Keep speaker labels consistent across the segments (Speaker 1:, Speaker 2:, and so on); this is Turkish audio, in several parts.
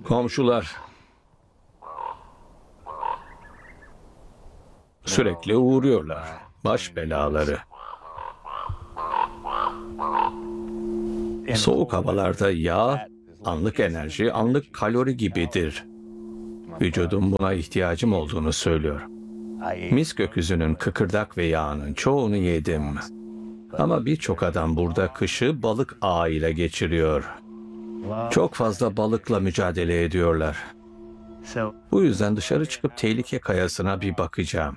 Speaker 1: Komşular sürekli uğruyorlar. Baş belaları. Soğuk havalarda yağ, anlık enerji, anlık kalori gibidir. Vücudum buna ihtiyacım olduğunu söylüyor. Mis gökyüzünün kıkırdak ve yağının çoğunu yedim. Ama birçok adam burada kışı balık ağıyla geçiriyor. Çok fazla balıkla mücadele ediyorlar. Bu yüzden dışarı çıkıp tehlike kayasına bir bakacağım.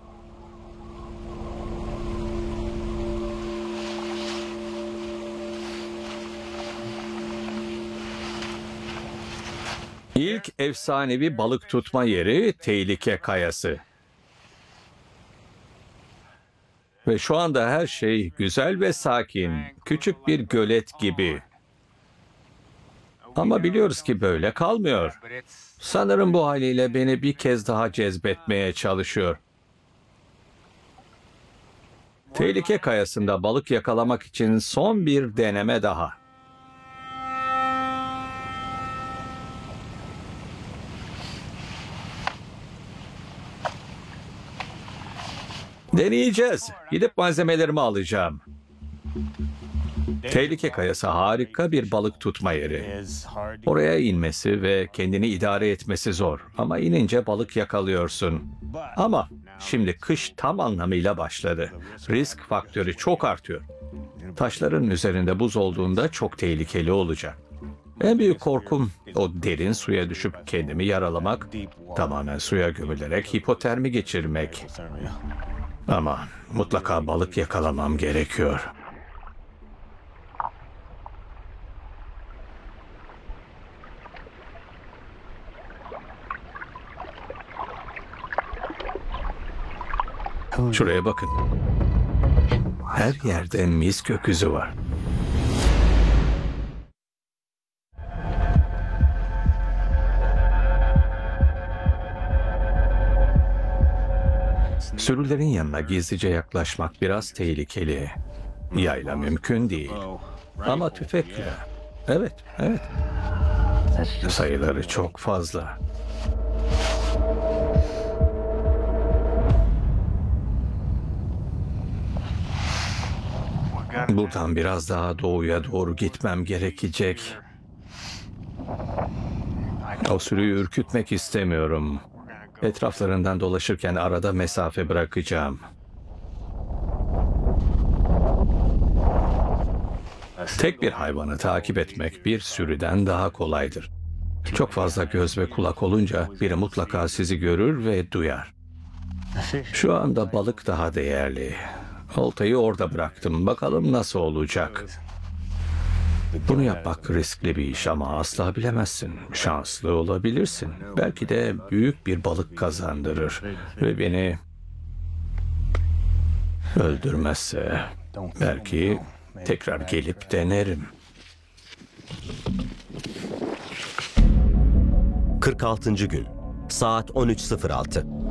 Speaker 1: İlk efsanevi balık tutma yeri Tehlike Kayası. Ve şu anda her şey güzel ve sakin, küçük bir gölet gibi. Ama biliyoruz ki böyle kalmıyor. Sanırım bu haliyle beni bir kez daha cezbetmeye çalışıyor. Tehlike Kayası'nda balık yakalamak için son bir deneme daha. Deneyeceğiz. Gidip malzemelerimi alacağım. Tehlike Kayası harika bir balık tutma yeri. Oraya inmesi ve kendini idare etmesi zor. Ama inince balık yakalıyorsun. Ama şimdi kış tam anlamıyla başladı. Risk faktörü çok artıyor. Taşların üzerinde buz olduğunda çok tehlikeli olacak. En büyük korkum o derin suya düşüp kendimi yaralamak, tamamen suya gömülerek hipotermi geçirmek. Ama mutlaka balık yakalamam gerekiyor. Şuraya bakın. Her yerde mis gökyüzü var. Sürülerin yanına gizlice yaklaşmak biraz tehlikeli. Yayla mümkün değil. Ama tüfekle. Evet. Sayıları çok fazla. Buradan biraz daha doğuya doğru gitmem gerekecek. O sürüyü ürkütmek istemiyorum. Etraflarından dolaşırken arada mesafe bırakacağım. Tek bir hayvanı takip etmek bir sürüden daha kolaydır. Çok fazla göz ve kulak olunca biri mutlaka sizi görür ve duyar. Şu anda balık daha değerli. Oltayı orada bıraktım. Bakalım nasıl olacak. Bunu yapmak riskli bir iş ama asla bilemezsin. Şanslı olabilirsin. Belki de büyük bir balık kazandırır ve beni öldürmezse belki tekrar gelip denerim.
Speaker 2: 46. gün, saat 13.06.